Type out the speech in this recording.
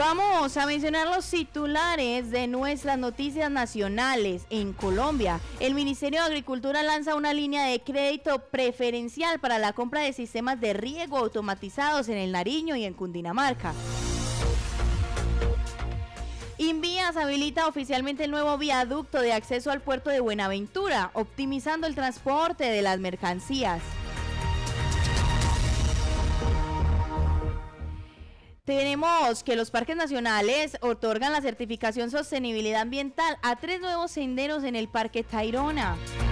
Vamos a mencionar los titulares de nuestras noticias nacionales. En Colombia, el Ministerio de Agricultura lanza una línea de crédito preferencial para la compra de sistemas de riego automatizados en el Nariño y en Cundinamarca. Invías habilita oficialmente el nuevo viaducto de acceso al puerto de Buenaventura, optimizando el transporte de las mercancías. Tenemos que los parques nacionales otorgan la certificación Sostenibilidad Ambiental a 3 nuevos senderos en el Parque Tayrona.